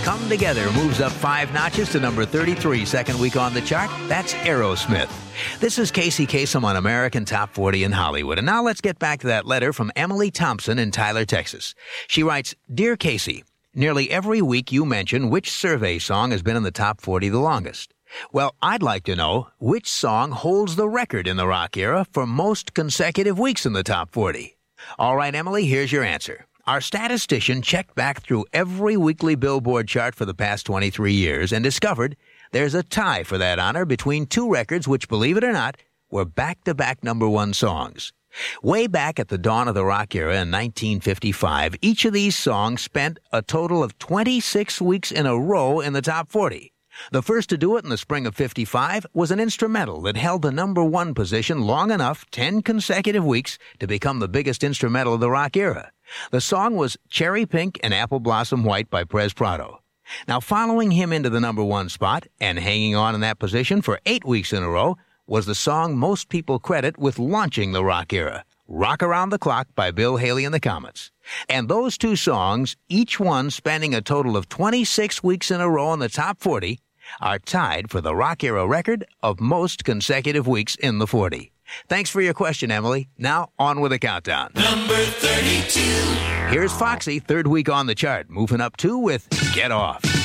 Come Together moves up 5 notches to number 33, second week on the chart. That's Aerosmith. This is Casey Kasem on American Top 40 in Hollywood. And now let's get back to that letter from Emily Thompson in Tyler, Texas. She writes, Dear Casey, nearly every week you mention which survey song has been in the top 40 the longest. Well, I'd like to know which song holds the record in the rock era for most consecutive weeks in the top 40. All right, Emily, here's your answer. Our statistician checked back through every weekly Billboard chart for the past 23 years and discovered there's a tie for that honor between two records which, believe it or not, were back-to-back number one songs. Way back at the dawn of the rock era in 1955, each of these songs spent a total of 26 weeks in a row in the top 40. The first to do it in the spring of 55 was an instrumental that held the number one position long enough, 10 consecutive weeks, to become the biggest instrumental of the rock era. The song was Cherry Pink and Apple Blossom White by Perez Prado. Now, following him into the number one spot and hanging on in that position for 8 weeks in a row was the song most people credit with launching the rock era, Rock Around the Clock by Bill Haley and the Comets. And those two songs, each one spending a total of 26 weeks in a row in the top 40, are tied for the rock era record of most consecutive weeks in the 40. Thanks for your question, Emily. Now, on with the countdown. Number 32. Here's Foxy, third week on the chart, moving up 2 with Get Off.